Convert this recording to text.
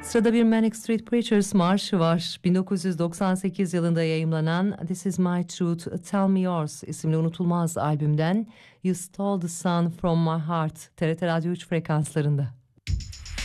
Sırada bir Manic Street Preachers marşı var. 1998 yılında yayımlanan This Is My Truth, Tell Me Yours isimli unutulmaz albümden You Stole the Sun From My Heart, TRT Radyo 3 frekanslarında.